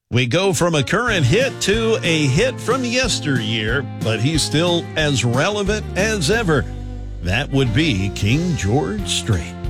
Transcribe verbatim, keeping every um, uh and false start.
We go from a current hit to a hit from yesteryear, but he's still as relevant as ever. That would be King George Strait.